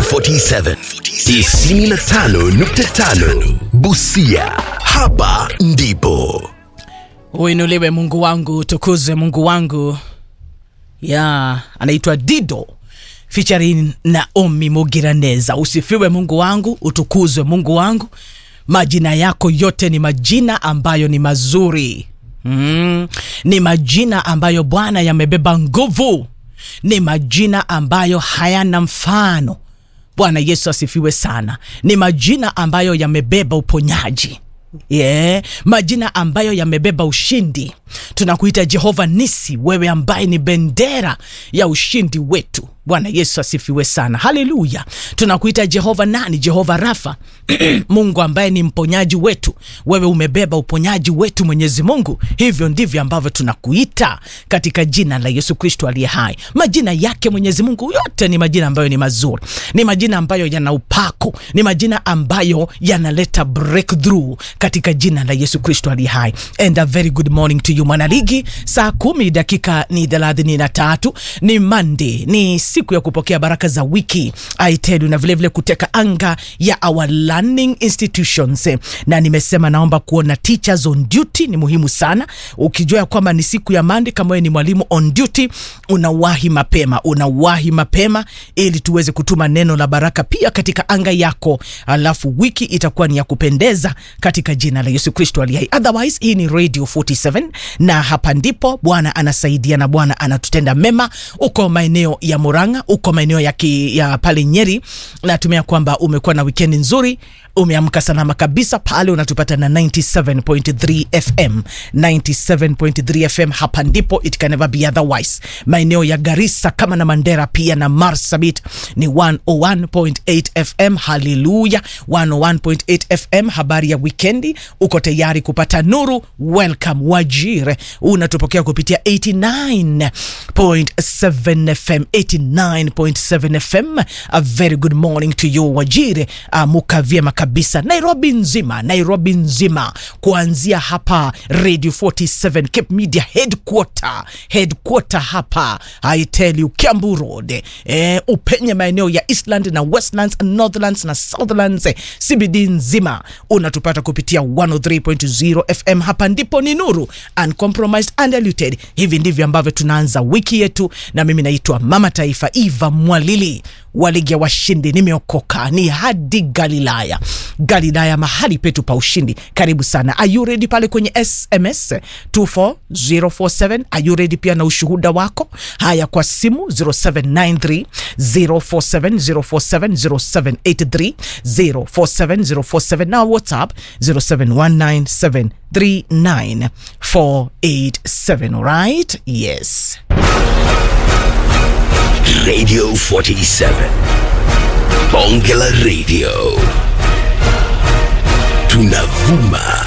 47 95.5 Busia. Hapa ndipo. Uinuliwe Mungu wangu, tukuzwe Mungu wangu. Anaitwa Dido featuring Naomi Mugiraneza. Usifiwe Mungu wangu, utukuzwe Mungu wangu. Majina yako yote ni majina ambayo ni mazuri. Ni majina ambayo Bwana yamebeba nguvu. Ni majina ambayo hayana mfano. Bwana Yesu asifiwe sana. Ni majina ambayo yamebeba uponyaji. Majina ambayo yamebeba ushindi. Tunakuita Jehova Nisi, wewe ambaye ni bendera ya ushindi wetu. Bwana Yesu asifiwe sana. Haleluya. Tunakuita Jehova nani? Jehova Rafa. Mungu ambaye ni mponyaji wetu. Wewe umebeba uponyaji wetu Mwenyezi Mungu. Hivyo ndivyo ambavyo tunakuita katika jina la Yesu Kristo aliye hai. Majina yake Mwenyezi Mungu yote ni majina ambayo ni mazuri. Ni majina ambayo yana upako. Ni majina ambayo yanaleta breakthrough katika jina la Yesu Kristo aliye hai. And a very good morning to you mwanaligi. Saa 10 dakika ni 33. Ni Monday. Ni siku ya kupokea baraka za wiki. I tell you, na vile vile kuteka anga ya our learning institutions. Na nimesema naomba kuona teachers on duty ni muhimu sana. Ukijua kwamba ni siku ya Monday, kama wewe ni mwalimu on duty, unawahi mapema ili tuweze kutuma neno la baraka pia katika anga yako. Alafu wiki itakuwa ni ya kupendeza katika jina la Yesu Kristo aliye hai. Otherwise, hii ni Radio 47 na hapa ndipo Bwana anasaidia na Bwana anatutenda mema. Uko maeneo ya Murang'a, uko maeneo ya pale Nyeri, na tumea kwamba umekuwa na weekend nzuri, umeamka salama kabisa. Pale unatupata na 97.3 FM. 97.3 FM, hapa ndipo, it can never be otherwise. Maeneo ya Garissa kama na Mandera pia na Marsabit ni 101.8 FM. Hallelujah. 101.8 FM. Habari ya weekendi, uko tayari kupata nuru? Welcome. Wajir, unatupokea kupitia 89.7 FM. 89.7 FM. A very good morning to you Wajir. Muka vyema kabisa. Nairobi nzima kuanzia hapa Radio 47 Cape Media headquarter hapa. I tell you, Kiambu Road, upenye maeneo ya Eastland na Westlands, Northlands na Southlands, CBD nzima unatupata kupitia 103.0 FM. Hapa ndipo ni nuru, uncompromised, undiluted. Hivi ndivyo ambavyo tunaanza wiki yetu, na mimi naitwa Mama Taifa Eva Mwalili wa Ligi ya Washindi. Nimeokoka ni hadi Galilaya mahali petu pa ushindi. Karibu sana. Are you ready pale kwenye SMS 24047? Are you ready pia na ushuhuda wako? Haya, kwa simu 0793 047 047 0783 047 na WhatsApp 0719739487. Alright? Yes. Radio 47 Bongela Radio. Tunavuma